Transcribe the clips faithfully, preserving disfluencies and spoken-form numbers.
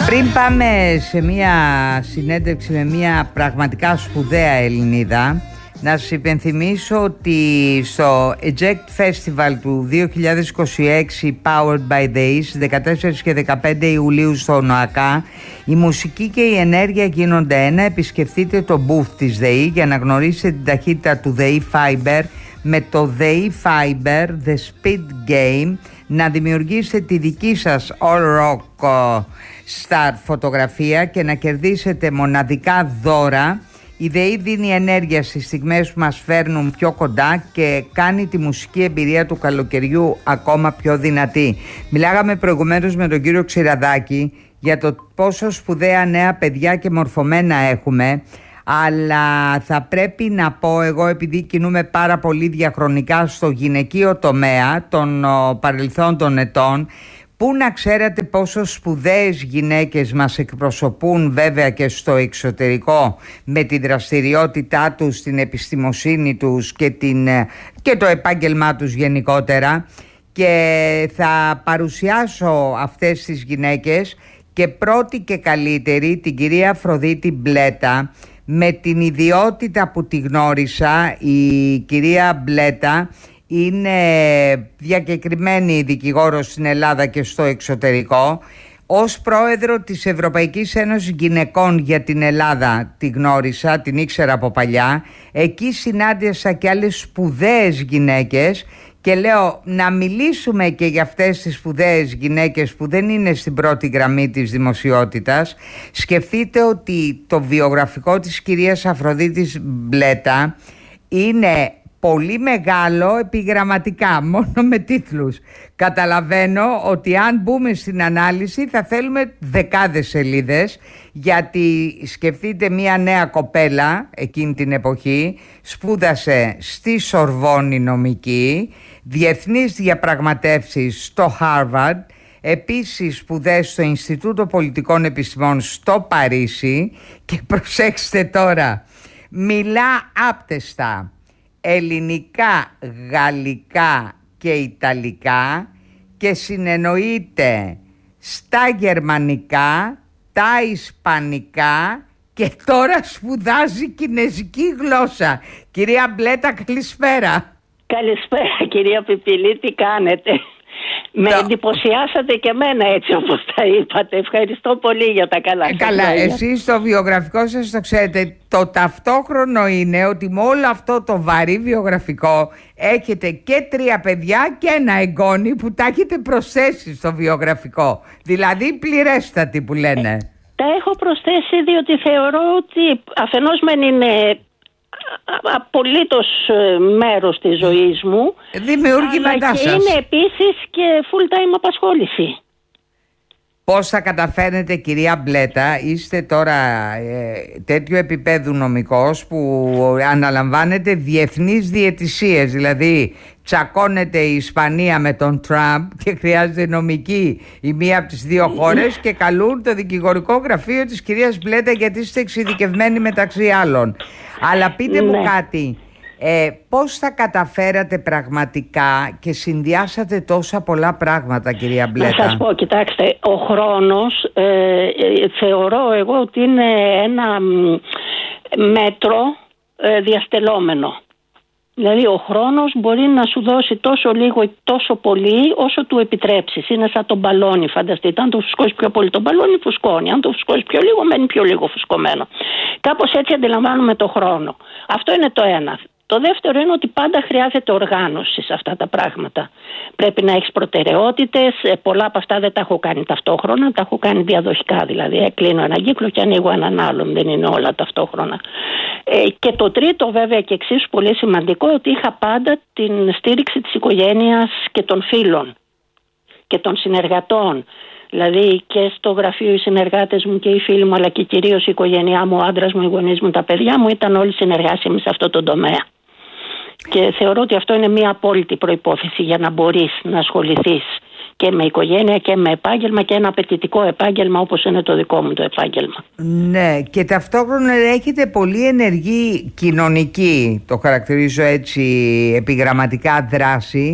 Πριν πάμε σε μια συνέντευξη με μια πραγματικά σπουδαία Ελληνίδα, να σας υπενθυμίσω ότι στο Eject Festival του δύο χιλιάδες είκοσι έξι Powered by the East, δεκατέσσερις και δεκαπέντε Ιουλίου στο ΝΟΑΚΑ, η μουσική και η ενέργεια γίνονται ένα. Επισκεφτείτε το booth της ΔΕΗ για να γνωρίσετε την ταχύτητα του ΔΕΗ Fiber με το ΔΕΗ Fiber The Speed Game, να δημιουργήσετε τη δική σας All Rock Star φωτογραφία και να κερδίσετε μοναδικά δώρα. Η ΔΕΗ δίνει ενέργεια στις στιγμές που μας φέρνουν πιο κοντά και κάνει τη μουσική εμπειρία του καλοκαιριού ακόμα πιο δυνατή. Μιλάγαμε προηγουμένως με τον κύριο Ξηραδάκη για το πόσο σπουδαία νέα παιδιά και μορφωμένα έχουμε, αλλά θα πρέπει να πω εγώ, επειδή κινούμαι πάρα πολύ διαχρονικά στο γυναικείο τομέα των παρελθόντων ετών, πού να ξέρατε πόσο σπουδαίες γυναίκες μας εκπροσωπούν βέβαια και στο εξωτερικό με τη δραστηριότητά τους, την επιστημοσύνη τους και, την, και το επάγγελμά τους γενικότερα, και θα παρουσιάσω αυτές τις γυναίκες και πρώτη και καλύτερη την κυρία Αφροδίτη Μπλέτα. Με την ιδιότητα που τη γνώρισα, η κυρία Μπλέτα είναι διακεκριμένη δικηγόρος στην Ελλάδα και στο εξωτερικό. Ως πρόεδρο της Ευρωπαϊκής Ένωσης Γυναικών για την Ελλάδα τη γνώρισα, την ήξερα από παλιά. Εκεί συνάντησα και άλλες σπουδαίες γυναίκες και λέω να μιλήσουμε και για αυτές τις σπουδαίες γυναίκες που δεν είναι στην πρώτη γραμμή της δημοσιότητας. Σκεφτείτε ότι το βιογραφικό της κυρίας Αφροδίτης Μπλέτα είναι πολύ μεγάλο επιγραμματικά, μόνο με τίτλους. Καταλαβαίνω ότι αν μπούμε στην ανάλυση θα θέλουμε δεκάδες σελίδες, γιατί σκεφτείτε μια νέα κοπέλα εκείνη την εποχή, σπούδασε στη Σορβόνη νομική, διεθνείς διαπραγματεύσεις στο Χάρβαρντ, επίσης σπουδές στο Ινστιτούτο Πολιτικών Επιστημών στο Παρίσι, και προσέξτε τώρα, μιλά άπτεστα ελληνικά, γαλλικά και ιταλικά και συνεννοείται στα γερμανικά, τα ισπανικά και τώρα σπουδάζει κινεζική γλώσσα. Κυρία Μπλέτα, καλησπέρα. Καλησπέρα κυρία Πιπιλή, τι κάνετε? Με το... εντυπωσιάσατε και εμένα έτσι όπως τα είπατε. Ευχαριστώ πολύ για τα καλά σας. Καλά, εσείς στο βιογραφικό σας το ξέρετε. Το ταυτόχρονο είναι ότι με όλο αυτό το βαρύ βιογραφικό έχετε και τρία παιδιά και ένα εγγόνι που τα έχετε προσθέσει στο βιογραφικό. Δηλαδή πληρέστατη που λένε. Ε, τα έχω προσθέσει διότι θεωρώ ότι αφενός μεν είναι απολύτως μέρος της ζωής μου, δημιουργήματά σας, και είναι επίσης και full time απασχόληση. Πώς θα καταφέρνετε κυρία Μπλέτα? Είστε τώρα ε, τέτοιου επίπεδου νομικός που αναλαμβάνετε διεθνείς διαιτησίες, δηλαδή τσακώνεται η Ισπανία με τον Τραμπ και χρειάζεται νομική η μία από τις δύο χώρες και καλούν το δικηγορικό γραφείο της κυρίας Μπλέτα γιατί είστε εξειδικευμένοι μεταξύ άλλων. Αλλά πείτε μου κάτι, ε, πώς θα καταφέρατε πραγματικά και συνδυάσατε τόσα πολλά πράγματα, κυρία Μπλέτα? Να σας πω, κοιτάξτε, ο χρόνος ε, θεωρώ εγώ ότι είναι ένα μέτρο ε, διαστελόμενο. Δηλαδή ο χρόνος μπορεί να σου δώσει τόσο λίγο ή τόσο πολύ όσο του επιτρέψεις. Είναι σαν το μπαλόνι, φανταστείτε. Αν το φουσκώσει πιο πολύ το μπαλόνι φουσκώνει. Αν το φουσκώσει πιο λίγο μένει πιο λίγο φουσκωμένο. Κάπως έτσι αντιλαμβάνουμε το χρόνο. Αυτό είναι το ένα. Το δεύτερο είναι ότι πάντα χρειάζεται οργάνωση σε αυτά τα πράγματα. Πρέπει να έχεις προτεραιότητες. Πολλά από αυτά δεν τα έχω κάνει ταυτόχρονα, τα έχω κάνει διαδοχικά. Δηλαδή, κλείνω έναν κύκλο και ανοίγω έναν άλλον. Δεν είναι όλα ταυτόχρονα. Ε, και το τρίτο, βέβαια, και εξίσου πολύ σημαντικό, ότι είχα πάντα την στήριξη της οικογένειας και των φίλων και των συνεργατών. Δηλαδή και στο γραφείο οι συνεργάτες μου και οι φίλοι μου, αλλά και κυρίως η οικογένειά μου, ο άντρας μου, οι γονείς μου, τα παιδιά μου, ήταν όλοι συνεργάσιμοι σε αυτό το τομέα. Και θεωρώ ότι αυτό είναι μια απόλυτη προϋπόθεση για να μπορείς να ασχοληθείς και με οικογένεια και με επάγγελμα, και ένα απαιτητικό επάγγελμα όπως είναι το δικό μου το επάγγελμα. Ναι, και ταυτόχρονα έχετε πολύ ενεργή κοινωνική, το χαρακτηρίζω έτσι επιγραμματικά, δράση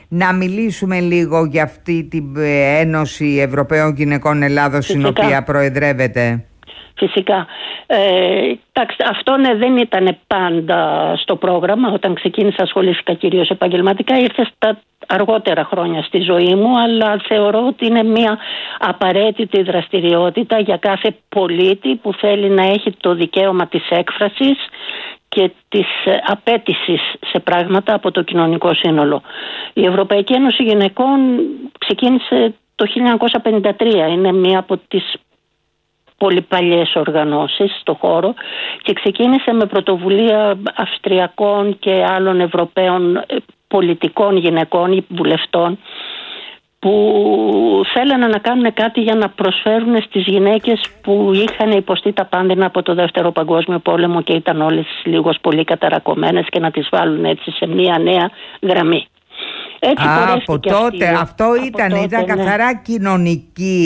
να μιλήσουμε λίγο για αυτή την Ένωση Ευρωπαίων Γυναικών Ελλάδος, Φυσικά. στην οποία προεδρεύεται. Φυσικά. Ε, αυτό ναι, δεν ήταν πάντα στο πρόγραμμα. Όταν ξεκίνησα ασχολήθηκα κυρίως επαγγελματικά. Ήρθε στα αργότερα χρόνια στη ζωή μου, αλλά θεωρώ ότι είναι μια απαραίτητη δραστηριότητα για κάθε πολίτη που θέλει να έχει το δικαίωμα της έκφρασης και της απέτησης σε πράγματα από το κοινωνικό σύνολο. Η Ευρωπαϊκή Ένωση Γυναικών ξεκίνησε το χίλια εννιακόσια πενήντα τρία. Είναι μία από τις πολύ παλιές οργανώσεις στο χώρο και ξεκίνησε με πρωτοβουλία Αυστριακών και άλλων Ευρωπαίων πολιτικών γυναικών ή βουλευτών που θέλανε να κάνουν κάτι για να προσφέρουν στις γυναίκες που είχαν υποστεί τα πάνδυνα από το Δεύτερο Παγκόσμιο Πόλεμο και ήταν όλες λίγος πολύ καταρακωμένες και να τις βάλουν έτσι σε μια νέα γραμμή. Έτσι Α, από τότε, αυτή, αυτό από ήταν, τότε, ήταν ναι. καθαρά κοινωνική